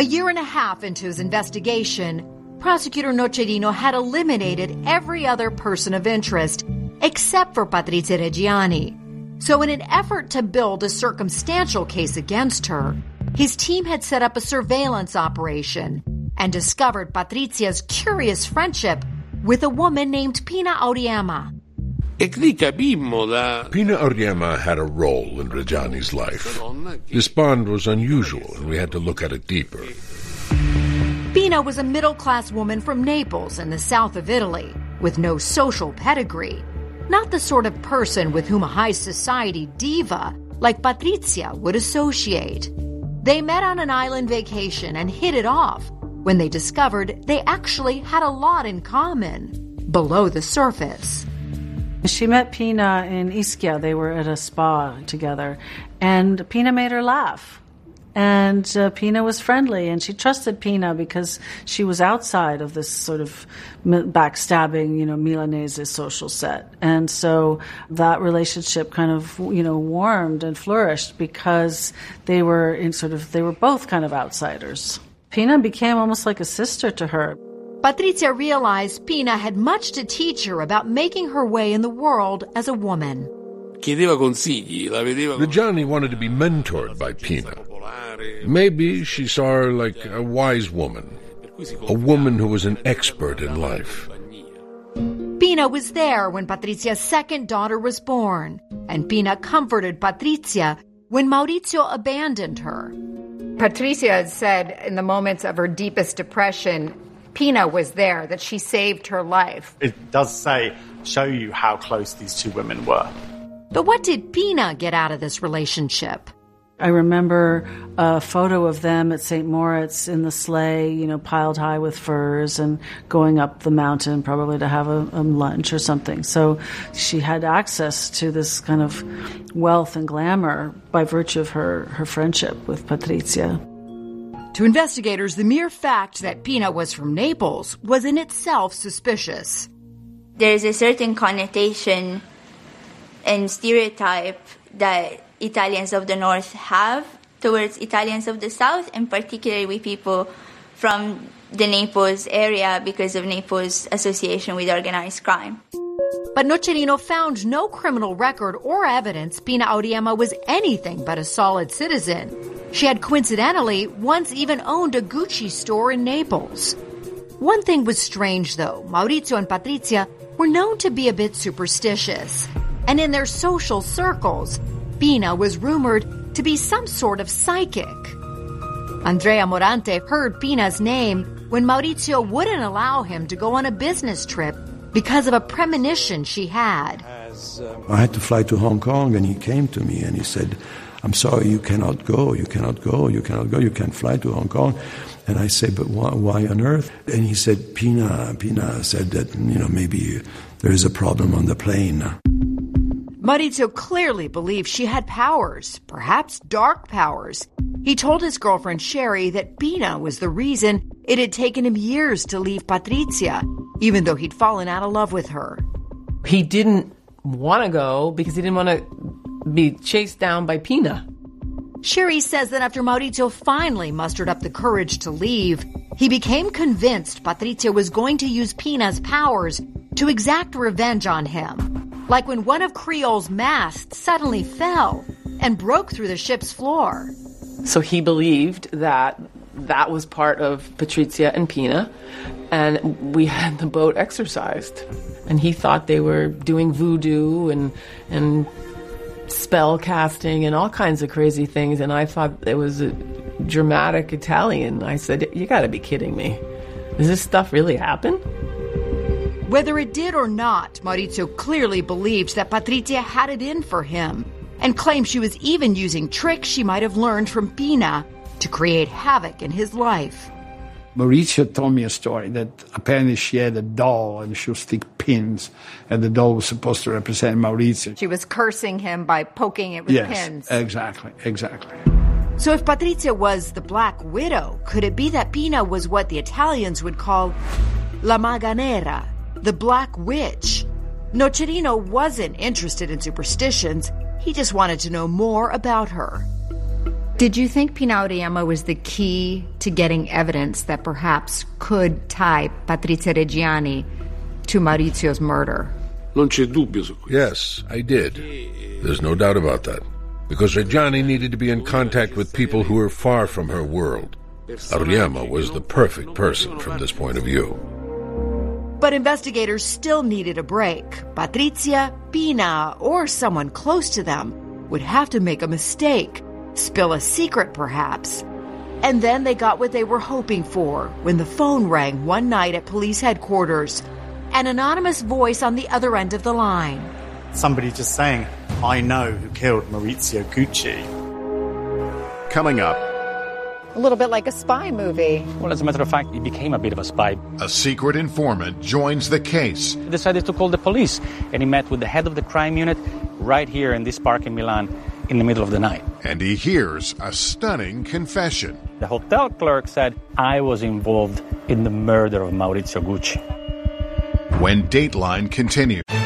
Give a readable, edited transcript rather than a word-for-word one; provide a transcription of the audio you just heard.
year and a half into his investigation, Prosecutor Nocerino had eliminated every other person of interest except for Patrizia Reggiani. So in an effort to build a circumstantial case against her, his team had set up a surveillance operation and discovered Patrizia's curious friendship with a woman named Pina Auriemma. Pina Auriemma had a role in Reggiani's life. This bond was unusual, and we had to look at it deeper. Pina was a middle-class woman from Naples in the south of Italy, with no social pedigree. Not the sort of person with whom a high society diva like Patrizia would associate. They met on an island vacation and hit it off when they discovered they actually had a lot in common below the surface. She met Pina in Ischia. They were at a spa together, and Pina made her laugh. And Pina was friendly, and she trusted Pina because she was outside of this sort of backstabbing, Milanese social set. And so that relationship kind of, warmed and flourished because they were both kind of outsiders. Pina became almost like a sister to her. Patrizia realized Pina had much to teach her about making her way in the world as a woman. Reggiani wanted to be mentored by Pina. Maybe she saw her like a wise woman, a woman who was an expert in life. Pina was there when Patrizia's second daughter was born, and Pina comforted Patrizia when Maurizio abandoned her. Patrizia said in the moments of her deepest depression, Pina was there, that she saved her life. It does show you how close these two women were. But what did Pina get out of this relationship? I remember a photo of them at St. Moritz in the sleigh, piled high with furs and going up the mountain probably to have a lunch or something. So she had access to this kind of wealth and glamour by virtue of her friendship with Patrizia. To investigators, the mere fact that Pina was from Naples was in itself suspicious. There's a certain connotation and stereotype that Italians of the North have towards Italians of the South, and particularly with people from the Naples area because of Naples' association with organized crime. But Nocerino found no criminal record or evidence Pina Auriemma was anything but a solid citizen. She had coincidentally once even owned a Gucci store in Naples. One thing was strange, though. Maurizio and Patrizia were known to be a bit superstitious. And in their social circles, Pina was rumored to be some sort of psychic. Andrea Morante heard Pina's name when Maurizio wouldn't allow him to go on a business trip because of a premonition she had. I had to fly to Hong Kong, and he came to me and he said, "I'm sorry, you cannot go, you can't fly to Hong Kong." And I said, "But why on earth?" And he said, Pina said that, maybe there is a problem on the plane. Maurizio clearly believed she had powers, perhaps dark powers. He told his girlfriend Sherry that Pina was the reason it had taken him years to leave Patrizia, even though he'd fallen out of love with her. He didn't want to go because he didn't want to be chased down by Pina. Sherry says that after Maurizio finally mustered up the courage to leave, he became convinced Patrizia was going to use Pina's powers to exact revenge on him. Like when one of Creole's masts suddenly fell and broke through the ship's floor. So he believed that was part of Patrizia and Pina, and we had the boat exorcised. And he thought they were doing voodoo and spell casting and all kinds of crazy things, and I thought it was a dramatic Italian. I said, "You gotta be kidding me. Does this stuff really happen?" Whether it did or not, Maurizio clearly believed that Patrizia had it in for him and claimed she was even using tricks she might have learned from Pina to create havoc in his life. Maurizio told me a story that apparently she had a doll and she would stick pins, and the doll was supposed to represent Maurizio. She was cursing him by poking it with pins. Yes, exactly. So if Patrizia was the Black Widow, could it be that Pina was what the Italians would call La Maga Nera, the Black Witch? Nocerino wasn't interested in superstitions. He just wanted to know more about her. Did you think Pina Auriemma was the key to getting evidence that perhaps could tie Patrizia Reggiani to Maurizio's murder? Yes, I did. There's no doubt about that. Because Reggiani needed to be in contact with people who were far from her world. Auriemma was the perfect person from this point of view. But investigators still needed a break. Patrizia, Pina, or someone close to them would have to make a mistake, spill a secret perhaps. And then they got what they were hoping for when the phone rang one night at police headquarters. An anonymous voice on the other end of the line. Somebody just saying, I know who killed Maurizio Gucci. Coming up. A little bit like a spy movie. Well, as a matter of fact, he became a bit of a spy. A secret informant joins the case. He decided to call the police, and he met with the head of the crime unit right here in this park in Milan in the middle of the night. And he hears a stunning confession. The hotel clerk said, I was involved in the murder of Maurizio Gucci. When Dateline continues.